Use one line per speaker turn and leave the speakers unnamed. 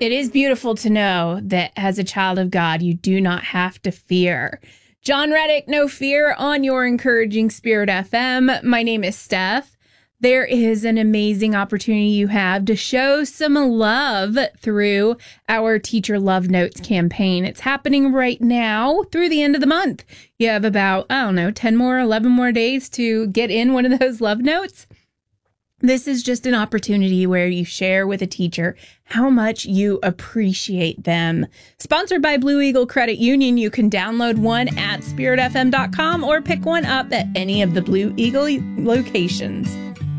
It is beautiful to know that as a child of God, you do not have to fear. John Reddick, No Fear on your Encouraging Spirit FM. My name is Steph. There is an amazing opportunity you have to show some love through our Teacher Love Notes campaign. It's happening right now through the end of the month. You have about, 10 more, 11 more days to get in one of those love notes. This is just an opportunity where you share with a teacher how much you appreciate them. Sponsored by Blue Eagle Credit Union, you can download one at spiritfm.com or pick one up at any of the Blue Eagle locations.